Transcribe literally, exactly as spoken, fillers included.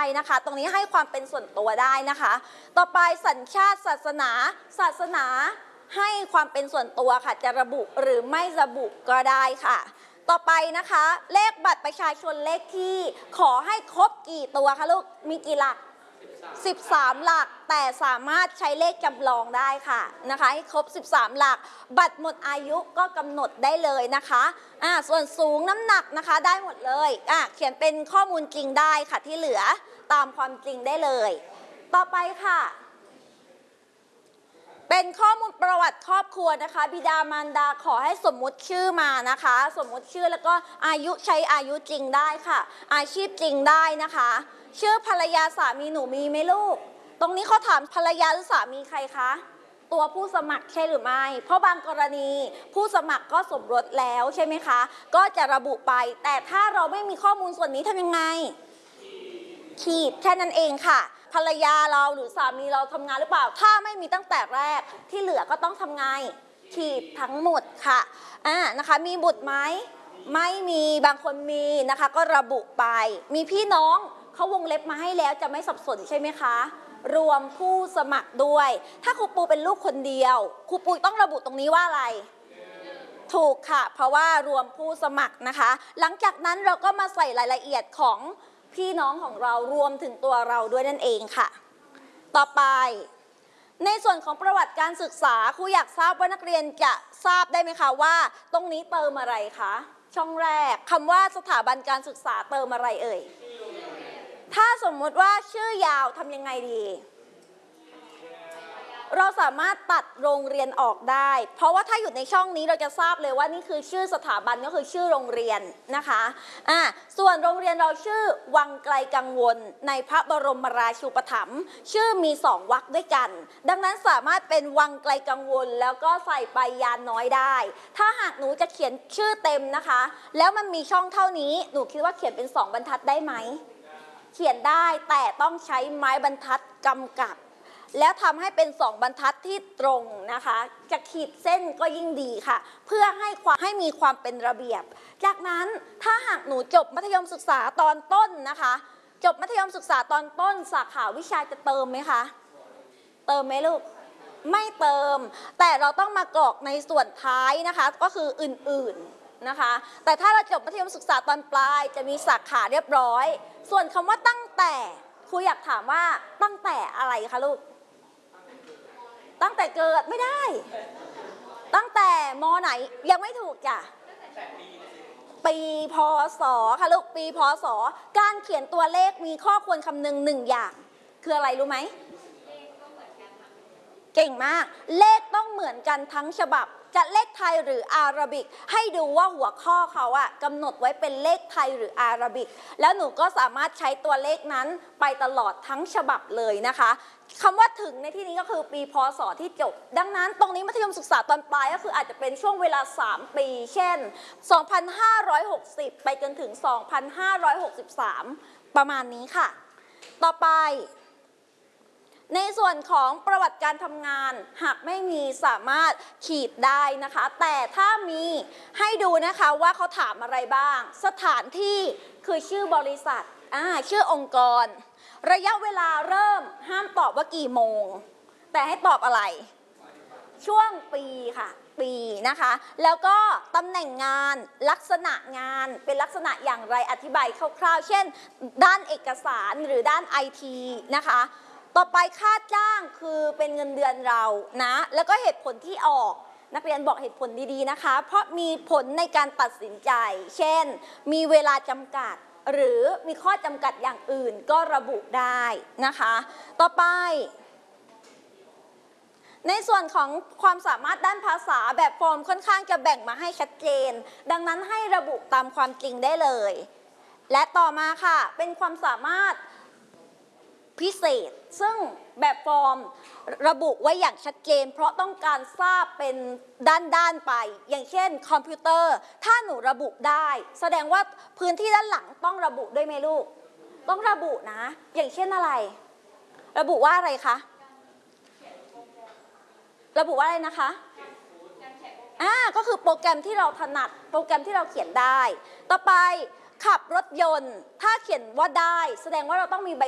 นะคะ ตรงนี้ให้ความเป็นส่วนตัวได้นะคะ ต่อไปสัญชาติศาสนาศาสนาให้ความเป็นส่วนตัวค่ะจะระบุหรือไม่ระบุก็ได้ค่ะต่อไปนะคะเลขบัตรประชาชนเลขที่ขอให้ครบกี่ตัวคะลูกมีกี่หลักสิบสามหลักแต่สามารถใช้เลขจำลองได้ค่ะนะคะให้ครบสิบสามหลักบัตรหมดอายุก็กำหนดได้เลยนะคะอ่าส่วนสูงน้ำหนักนะคะได้หมดเลยอ่าเขียนเป็นข้อมูลจริงได้ค่ะที่เหลือตามความจริงได้เลยต่อไปค่ะเป็นข้อมูลประวัติครอบครัวนะคะบิดามารดาขอให้สมมุติชื่อมานะคะสมมุติชื่อแล้วก็อายุใช้อายุจริงได้ค่ะอาชีพจริงได้นะคะชื่อภรรยาสามีหนูมีไหมลูกตรงนี้เขาถามภรรยาหรือสามีใครคะตัวผู้สมัครใช่หรือไม่เพราะบางกรณีผู้สมัครก็สมรสแล้วใช่ไหมคะก็จะระบุไปแต่ถ้าเราไม่มีข้อมูลส่วนนี้ทำยังไงขีดแค่นั้นเองค่ะภรรยาเราหรือสามีเราทำงานหรือเปล่าถ้าไม่มีตั้งแต่แรกที่เหลือก็ต้องทำไงขีดทั้งหมดค่ะอ่านะคะมีบุตรไหมไม่มีบางคนมีนะคะก็ระบุไปมีพี่น้องเขาวงเล็บมาให้แล้วจะไม่สับสนใช่ไหมคะรวมผู้สมัครด้วยถ้าครูปูเป็นลูกคนเดียวครูปูต้องระบุตรงนี้ว่าอะไรถูกค่ะเพราะว่ารวมผู้สมัครนะคะหลังจากนั้นเราก็มาใส่รายละเอียดของพี่น้องของเรารวมถึงตัวเราด้วยนั่นเองค่ะต่อไปในส่วนของประวัติการศึกษาครูอยากทราบว่านักเรียนจะทราบได้ไหมคะว่าตรงนี้เติมอะไรคะช่องแรกคำว่าสถาบันการศึกษาเติมอะไรเอ่ยถ้าสมมุติว่าชื่อยาวทำยังไงดีเราสามารถตัดโรงเรียนออกได้เพราะว่าถ้าอยู่ในช่องนี้เราจะทราบเลยว่านี่คือชื่อสถาบันก็คือชื่อโรงเรียนนะคะอ่าส่วนโรงเรียนเราชื่อวังไกลกังวลในพระบรมราชูปถัมภ์ชื่อมีสองวรรคด้วยกันดังนั้นสามารถเป็นวังไกลกังวลแล้วก็ใส่ไปยานน้อยได้ถ้าหากหนูจะเขียนชื่อเต็มนะคะแล้วมันมีช่องเท่านี้หนูคิดว่าเขียนเป็นสองบรรทัดได้ไหมเขียนได้แต่ต้องใช้ไม้บรรทัดกำกับแล้วทำให้เป็นสองบรรทัดที่ตรงนะคะจะขีดเส้นก็ยิ่งดีค่ะเพื่อให้ความให้มีความเป็นระเบียบจากนั้นถ้าหากหนูจบมัธยมศึกษาตอนต้นนะคะจบมัธยมศึกษาตอนต้นสาขาวิชาจะเติมไหมคะเติมไหมลูกไม่เติมแต่เราต้องมากรอกในส่วนท้ายนะคะก็คืออื่นๆนะคะแต่ถ้าเราจบมัธยมศึกษาตอนปลายจะมีสาขาเรียบร้อยส่วนคำว่าตั้งแต่ครูอยากถามว่าตั้งแต่อะไรคะลูกตั้งแต่เกิดไม่ได้ตั้งแต่มอไหนยังไม่ถูกจ้ะปีพศค่ะลูกปีพศการเขียนตัวเลขมีข้อควรคำนึงหนึ่งอย่างคืออะไรรู้ไหมเก่งมากเลขต้องเหมือนกันทั้งฉบับจะเลขไทยหรืออาราบิกให้ดูว่าหัวข้อเขาอะกำหนดไว้เป็นเลขไทยหรืออาราบิกแล้วหนูก็สามารถใช้ตัวเลขนั้นไปตลอดทั้งฉบับเลยนะคะคำว่าถึงในที่นี้ก็คือปีพศที่จบดังนั้นตรงนี้มัธยมศึกษาตอนปลายก็คืออาจจะเป็นช่วงเวลาสามปีเช่นสองพันห้าร้อยหกสิบไปจนถึงสองพันห้าร้อยหกสิบสามประมาณนี้ค่ะต่อไปในส่วนของประวัติการทำงานหากไม่มีสามารถขีดได้นะคะแต่ถ้ามีให้ดูนะคะว่าเขาถามอะไรบ้างสถานที่คือชื่อบริษัทอ่าชื่อองค์กรระยะเวลาเริ่มห้ามตอบว่ากี่โมงแต่ให้ตอบอะไรช่วงปีค่ะปีนะคะแล้วก็ตำแหน่งงานลักษณะงานเป็นลักษณะอย่างไรอธิบายคร่าวๆเช่นด้านเอกสารหรือด้านไอทีนะคะต่อไปค่าจ้างคือเป็นเงินเดือนเรานะแล้วก็เหตุผลที่ออกนักเรียนบอกเหตุผลดีๆนะคะเพราะมีผลในการตัดสินใจเช่นมีเวลาจำกัดหรือมีข้อจำกัดอย่างอื่นก็ระบุได้นะคะต่อไปในส่วนของความสามารถด้านภาษาแบบฟอร์มค่อนข้างจะแบ่งมาให้ชัดเจนดังนั้นให้ระบุตามความจริงได้เลยและต่อมาค่ะเป็นความสามารถพิเศษซึ่งแบบฟอร์มระบุไว้อย่างชัดเจนเพราะต้องการทราบเป็นด้านๆไปอย่างเช่นคอมพิวเตอร์ถ้าหนูระบุได้แสดงว่าพื้นที่ด้านหลังต้องระบุด้วยไหมลูกต้องระบุนะอย่างเช่นอะไรระบุว่าอะไรคะระบุว่าอะไรนะคะอ่าก็คือโปรแกรมที่เราถนัดโปรแกรมที่เราเขียนได้ต่อไปขับรถยนต์ถ้าเขียนว่าได้แสดงว่าเราต้องมีใบ